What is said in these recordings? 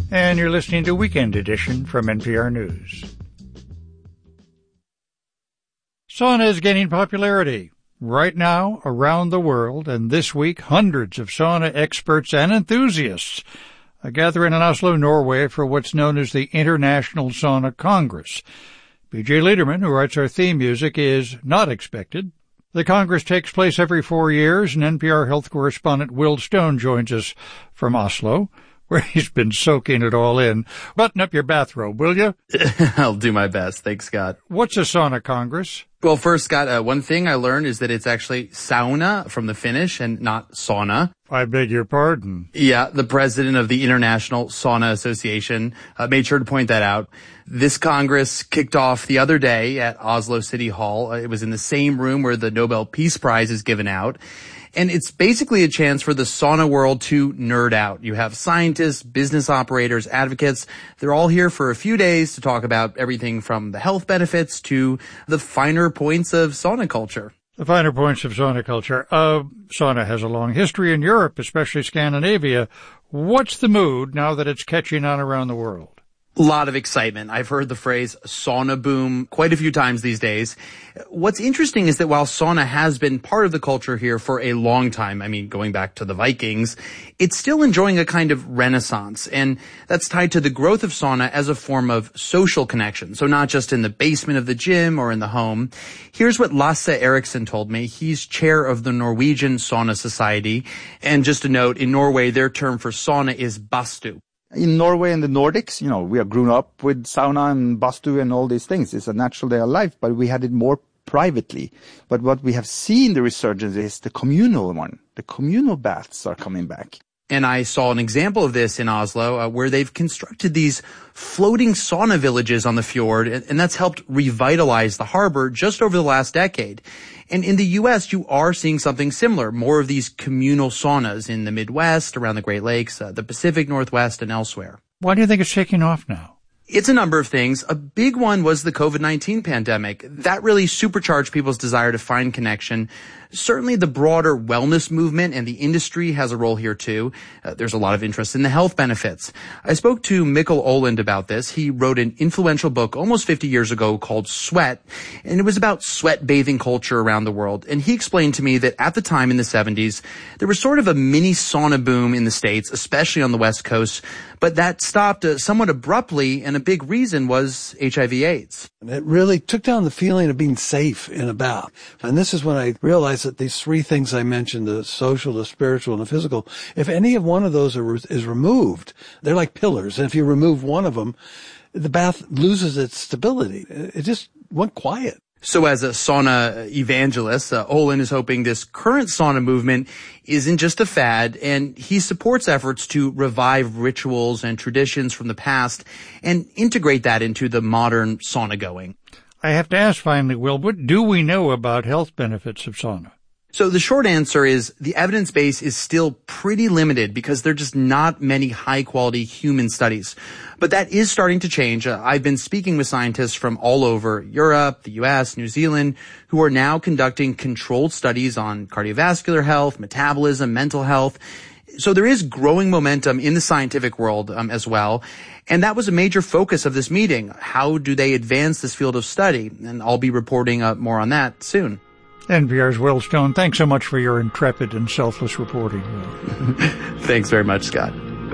And you're listening to Weekend Edition from NPR News. Sauna is gaining popularity. Right now, around the world, and this week, hundreds of sauna experts and enthusiasts are gathering in Oslo, Norway for what's known as the International Sauna Congress. B.J. Liederman, who writes our theme music, is not expected. The Congress takes place every 4 years, and NPR health correspondent Will Stone joins us from Oslo, where he's been soaking it all in. Button up your bathrobe, will you? I'll do my best. Thanks, Scott. What's a sauna congress? Well, first, Scott, one thing I learned is that it's actually sauna from the Finnish and not sauna. I beg your pardon. Yeah, the president of the International Sauna Association made sure to point that out. This Congress kicked off the other day at Oslo City Hall. It was in the same room where the Nobel Peace Prize is given out. And it's basically a chance for the sauna world to nerd out. You have scientists, business operators, advocates. They're all here for a few days to talk about everything from the health benefits to the finer points of sauna culture. The finer points of sauna culture. Sauna has a long history in Europe, especially Scandinavia. What's the mood now that it's catching on around the world? A lot of excitement. I've heard the phrase sauna boom quite a few times these days. What's interesting is that while sauna has been part of the culture here for a long time, I mean, going back to the Vikings, it's still enjoying a kind of renaissance. And that's tied to the growth of sauna as a form of social connection. So not just in the basement of the gym or in the home. Here's what Lasse Eriksson told me. He's chair of the Norwegian Sauna Society. And just a note, in Norway, their term for sauna is bastu. In Norway and the Nordics, we have grown up with sauna and bastu and all these things. It's a natural day of life, but we had it more privately. But what we have seen the resurgence is the communal one. The communal baths are coming back. And I saw an example of this in Oslo, where they've constructed these floating sauna villages on the fjord, and that's helped revitalize the harbor just over the last decade. And in the U.S., you are seeing something similar, more of these communal saunas in the Midwest, around the Great Lakes, the Pacific Northwest, and elsewhere. Why do you think it's taking off now? It's a number of things. A big one was the COVID-19 pandemic. That really supercharged people's desire to find connection. Certainly the broader wellness movement and the industry has a role here too. There's a lot of interest in the health benefits. I spoke to Mikkel Oland about this. He wrote an influential book almost 50 years ago called Sweat, and it was about sweat bathing culture around the world. And he explained to me that at the time in the 70s, there was sort of a mini sauna boom in the States, especially on the West Coast, but that stopped somewhat abruptly, and a big reason was HIV/AIDS. It really took down the feeling of being safe and about. And this is when I realized that these three things I mentioned, the social, the spiritual, and the physical, if any of one of those is removed, they're like pillars. And if you remove one of them, the bath loses its stability. It just went quiet. So as a sauna evangelist, Olin is hoping this current sauna movement isn't just a fad, and he supports efforts to revive rituals and traditions from the past and integrate that into the modern sauna going. I have to ask finally, Will, what do we know about health benefits of sauna? So the short answer is the evidence base is still pretty limited because there are just not many high-quality human studies. But that is starting to change. I've been speaking with scientists from all over Europe, the U.S., New Zealand, who are now conducting controlled studies on cardiovascular health, metabolism, mental health. So there is growing momentum in the scientific world as well. And that was a major focus of this meeting. How do they advance this field of study? And I'll be reporting more on that soon. NPR's Will Stone, thanks so much for your intrepid and selfless reporting. Thanks very much, Scott.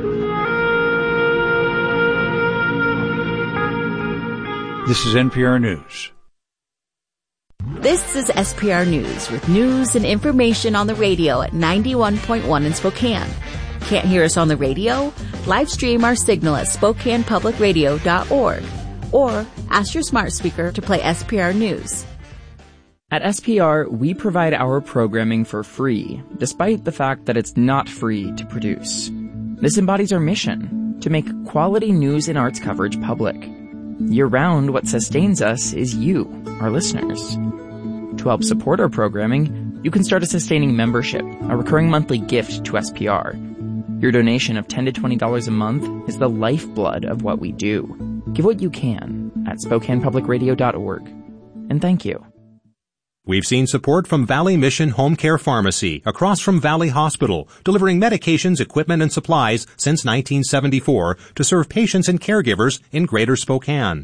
This is NPR News. This is SPR News with news and information on the radio at 91.1 in Spokane. Can't hear us on the radio? Live stream our signal at SpokanePublicRadio.org or ask your smart speaker to play SPR News. At SPR, we provide our programming for free, despite the fact that it's not free to produce. This embodies our mission, to make quality news and arts coverage public. Year-round, what sustains us is you, our listeners. To help support our programming, you can start a sustaining membership, a recurring monthly gift to SPR. Your donation of $10 to $20 a month is the lifeblood of what we do. Give what you can at SpokanePublicRadio.org. And thank you. We've seen support from Valley Mission Home Care Pharmacy across from Valley Hospital, delivering medications, equipment, and supplies since 1974 to serve patients and caregivers in Greater Spokane.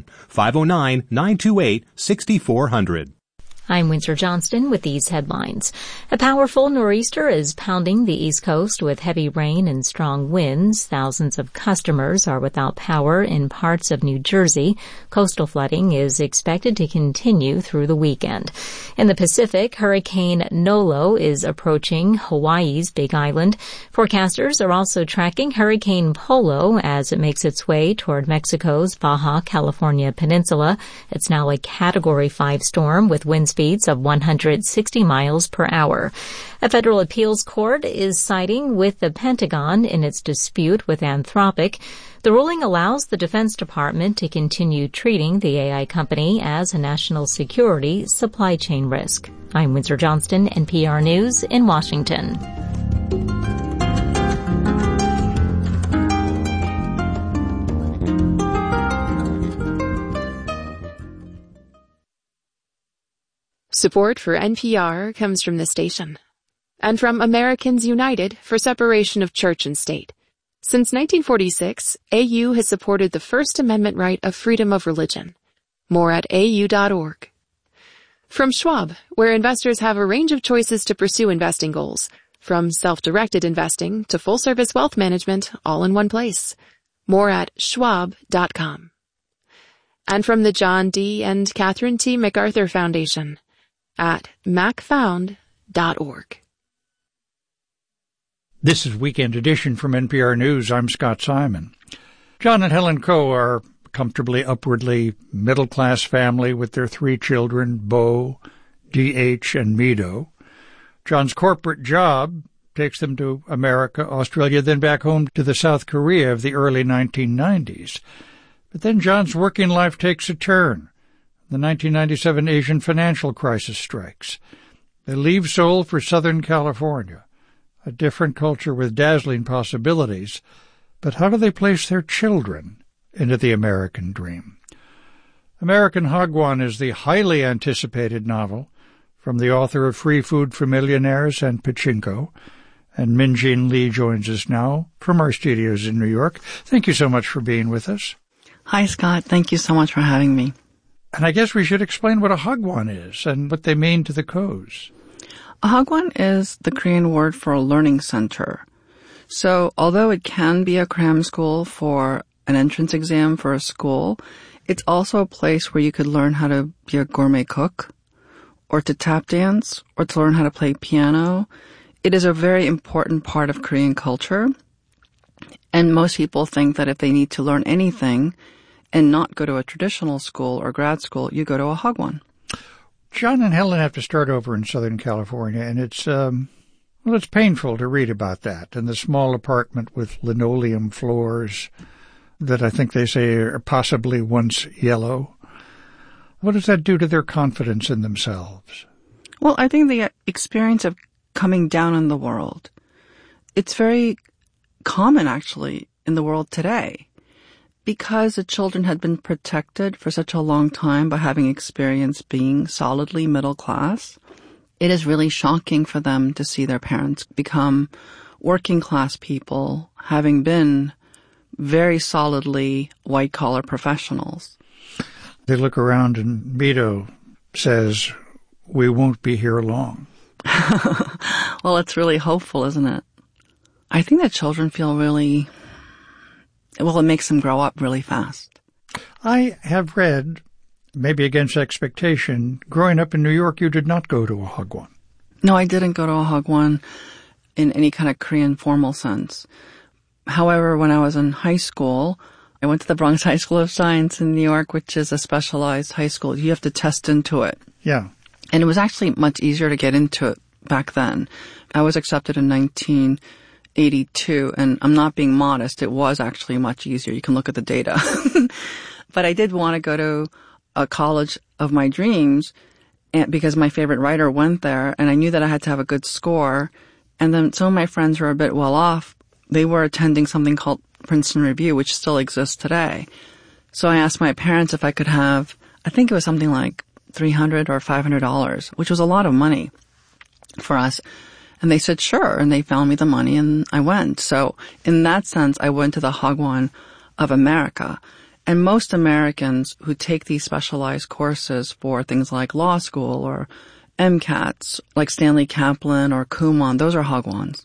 509-928-6400. I'm Windsor Johnston with these headlines. A powerful nor'easter is pounding the East Coast with heavy rain and strong winds. Thousands of customers are without power in parts of New Jersey. Coastal flooding is expected to continue through the weekend. In the Pacific, Hurricane Nolo is approaching Hawaii's Big Island. Forecasters are also tracking Hurricane Polo as it makes its way toward Mexico's Baja California Peninsula. It's now a Category 5 storm with wind speeds of 160 miles per hour. A federal appeals court is siding with the Pentagon in its dispute with Anthropic. The ruling allows the Defense Department to continue treating the AI company as a national security supply chain risk. I'm Windsor Johnston, NPR News in Washington. Support for NPR comes from the station and from Americans United for Separation of Church and State. Since 1946, AU has supported the First Amendment right of freedom of religion. More at au.org. From Schwab, where investors have a range of choices to pursue investing goals, from self-directed investing to full-service wealth management, all in one place. More at schwab.com. And from the John D. and Catherine T. MacArthur Foundation at macfound.org. This is Weekend Edition from NPR News. I'm Scott Simon. John and Helen Coe are a comfortably upwardly middle-class family with their 3 children, Bo, D.H., and Mido. John's corporate job takes them to America, Australia, then back home to the South Korea of the early 1990s. But then John's working life takes a turn. The 1997 Asian financial crisis strikes. They leave Seoul for Southern California, a different culture with dazzling possibilities. But how do they place their children into the American dream? American Hagwon is the highly anticipated novel from the author of Free Food for Millionaires and Pachinko. And Minjin Lee joins us now from our studios in New York. Thank you so much for being with us. Hi, Scott. Thank you so much for having me. And I guess we should explain what a hagwon is and what they mean to the Coes. A hagwon is the Korean word for a learning center. So although it can be a cram school for an entrance exam for a school, it's also a place where you could learn how to be a gourmet cook, or to tap dance, or to learn how to play piano. It is a very important part of Korean culture. And most people think that if they need to learn anything and not go to a traditional school or grad school, you go to a hagwon. John and Helen have to start over in Southern California, and it's painful to read about that, and the small apartment with linoleum floors that I think they say are possibly once yellow. What does that do to their confidence in themselves? Well, I think the experience of coming down in the world, it's very common actually in the world today. Because the children had been protected for such a long time by having experienced being solidly middle class, it is really shocking for them to see their parents become working class people, having been very solidly white-collar professionals. They look around and Mido says, "We won't be here long." Well, it's really hopeful, isn't it? I think that children feel really... Well, it makes them grow up really fast. I have read, maybe against expectation, growing up in New York, you did not go to a hagwon. No, I didn't go to a hagwon in any kind of Korean formal sense. However, when I was in high school, I went to the Bronx High School of Science in New York, which is a specialized high school. You have to test into it. Yeah. And it was actually much easier to get into it back then. I was accepted in 1982, and I'm not being modest. It was actually much easier. You can look at the data. But I did want to go to a college of my dreams because my favorite writer went there, and I knew that I had to have a good score. And then some of my friends who were a bit well off, they were attending something called Princeton Review, which still exists today. So I asked my parents if I could have, I think it was something like $300 or $500, which was a lot of money for us. And they said, sure. And they found me the money and I went. So in that sense, I went to the Hagwon of America. And most Americans who take these specialized courses for things like law school or MCATs, like Stanley Kaplan or Kumon, those are Hagwons.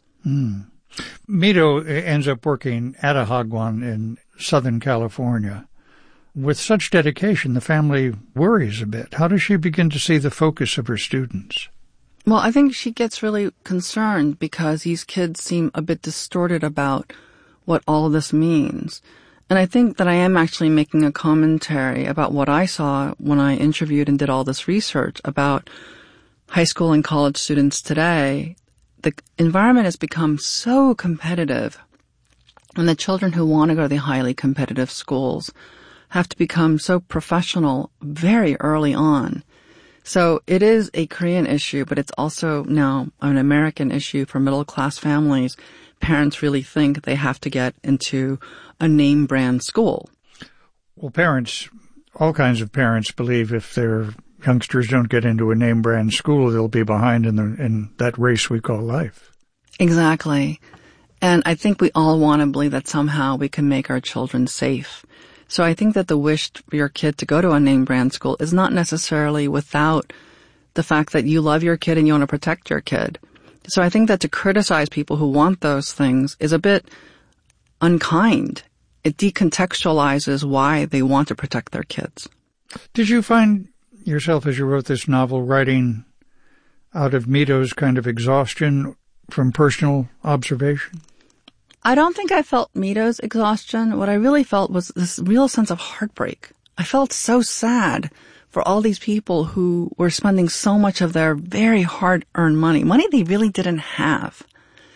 Mito ends up working at a Hagwon in Southern California. With such dedication, the family worries a bit. How does she begin to see the focus of her students? Well, I think she gets really concerned because these kids seem a bit distorted about what all of this means. And I think that I am actually making a commentary about what I saw when I interviewed and did all this research about high school and college students today. The environment has become so competitive, and the children who want to go to the highly competitive schools have to become so professional very early on. So it is a Korean issue, but it's also now an American issue for middle-class families. Parents really think they have to get into a name brand school. Well, parents, all kinds of parents believe if their youngsters don't get into a name brand school, they'll be behind in that race we call life. Exactly. And I think we all want to believe that somehow we can make our children safe. So I think that the wish for your kid to go to a name brand school is not necessarily without the fact that you love your kid and you want to protect your kid. So I think that to criticize people who want those things is a bit unkind. It decontextualizes why they want to protect their kids. Did you find yourself, as you wrote this novel, writing out of Mito's kind of exhaustion from personal observation? I don't think I felt Mito's exhaustion. What I really felt was this real sense of heartbreak. I felt so sad for all these people who were spending so much of their very hard-earned money they really didn't have,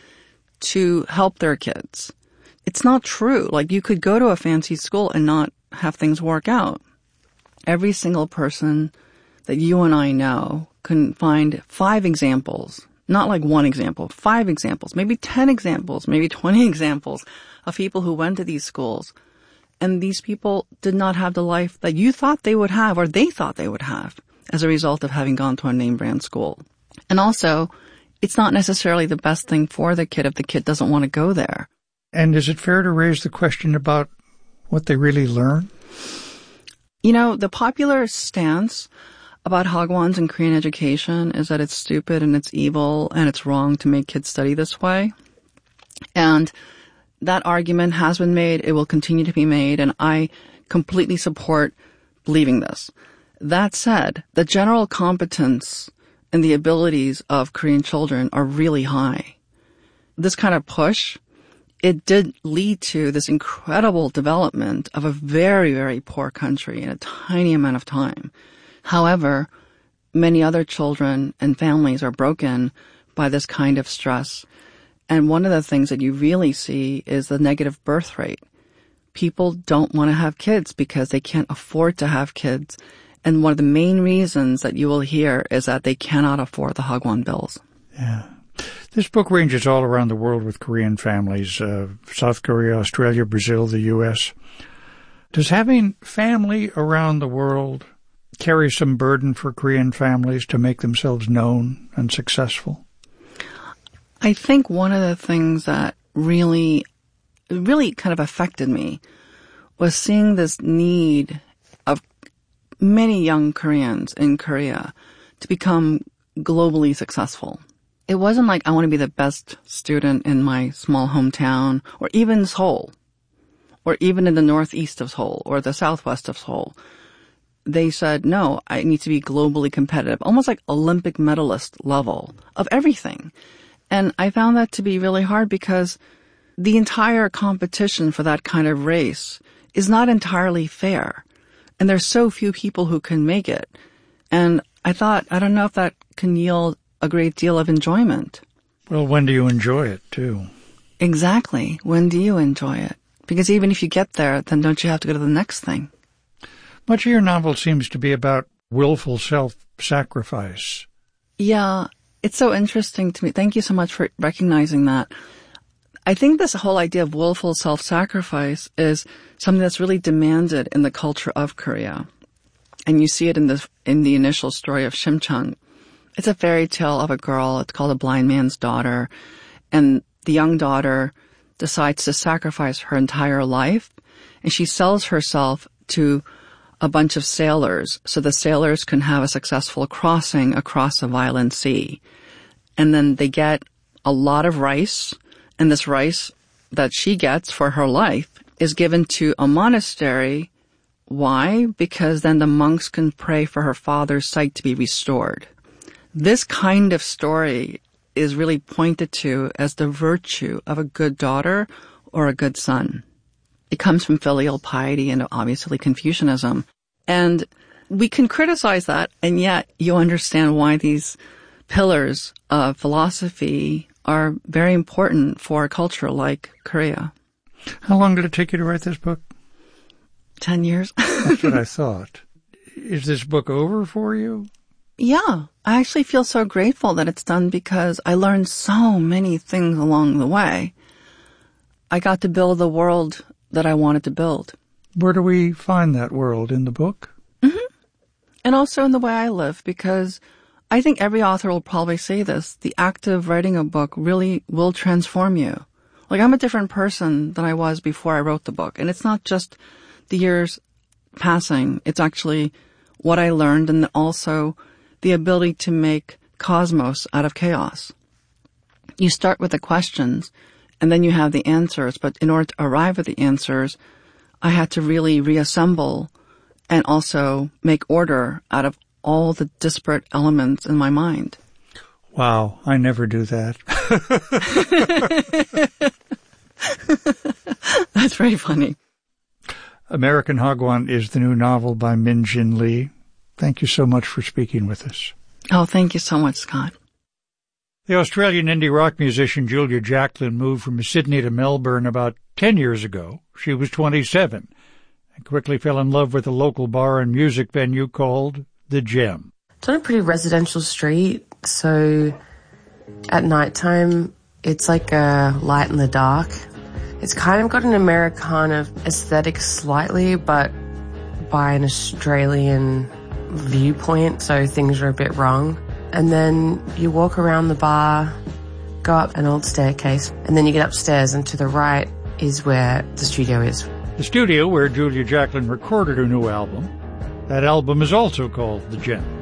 to help their kids. It's not true. Like, you could go to a fancy school and not have things work out. Every single person that you and I know can find 5 examples, not like 1 example, 5 examples, maybe 10 examples, maybe 20 examples of people who went to these schools. And these people did not have the life that you thought they would have, or they thought they would have, as a result of having gone to a name brand school. And also, it's not necessarily the best thing for the kid if the kid doesn't want to go there. And is it fair to raise the question about what they really learn? You know, the popular stance about Hagwons and Korean education is that it's stupid and it's evil and it's wrong to make kids study this way. And that argument has been made. It will continue to be made. And I completely support believing this. That said, the general competence and the abilities of Korean children are really high. This kind of push, it did lead to this incredible development of a very, very poor country in a tiny amount of time. However, many other children and families are broken by this kind of stress. And one of the things that you really see is the negative birth rate. People don't want to have kids because they can't afford to have kids. And one of the main reasons that you will hear is that they cannot afford the Hagwon bills. Yeah. This book ranges all around the world with Korean families, South Korea, Australia, Brazil, the U.S. Does having family around the world carry some burden for Korean families to make themselves known and successful? I think one of the things that really kind of affected me was seeing this need of many young Koreans in Korea to become globally successful. It wasn't like I want to be the best student in my small hometown or even Seoul or even in the northeast of Seoul or the southwest of Seoul. They said, no, I need to be globally competitive, almost like Olympic medalist level of everything. And I found that to be really hard because the entire competition for that kind of race is not entirely fair. And there's so few people who can make it. And I thought, I don't know if that can yield a great deal of enjoyment. Well, when do you enjoy it, too? Exactly. When do you enjoy it? Because even if you get there, then don't you have to go to the next thing? Much of your novel seems to be about willful self-sacrifice. Yeah, it's so interesting to me. Thank you so much for recognizing that. I think this whole idea of willful self-sacrifice is something that's really demanded in the culture of Korea. And you see it in the initial story of Shimchang. It's a fairy tale of a girl. It's called A Blind Man's Daughter. And the young daughter decides to sacrifice her entire life, and she sells herself to a bunch of sailors so the sailors can have a successful crossing across a violent sea. And then they get a lot of rice, and this rice that she gets for her life is given to a monastery. Why? Because then the monks can pray for her father's sight to be restored. This kind of story is really pointed to as the virtue of a good daughter or a good son. It comes from filial piety and obviously Confucianism. And we can criticize that, and yet you understand why these pillars of philosophy are very important for a culture like Korea. How long did it take you to write this book? 10 years. That's what I thought. Is this book over for you? Yeah. I actually feel so grateful that it's done because I learned so many things along the way. I got to build the world that I wanted to build. Where do we find that world? In the book? Mm-hmm. And also in the way I live, because I think every author will probably say this. The act of writing a book really will transform you. Like, I'm a different person than I was before I wrote the book. And it's not just the years passing. It's actually what I learned, and also the ability to make cosmos out of chaos. You start with the questions, and then you have the answers. But in order to arrive at the answers, I had to really reassemble and also make order out of all the disparate elements in my mind. Wow, I never do that. That's very funny. American Hagwon is the new novel by Min Jin Lee. Thank you so much for speaking with us. Oh, thank you so much, Scott. The Australian indie rock musician Julia Jacklin moved from Sydney to Melbourne about 10 years ago. She was 27 and quickly fell in love with a local bar and music venue called The Gem. It's on a pretty residential street, so at nighttime it's like a light in the dark. It's kind of got an Americana aesthetic slightly, but by an Australian viewpoint, so things are a bit wrong. And then you walk around the bar, go up an old staircase, and then you get upstairs, and to the right is where the studio is. The studio where Julia Jacklin recorded her new album. That album is also called The Gem.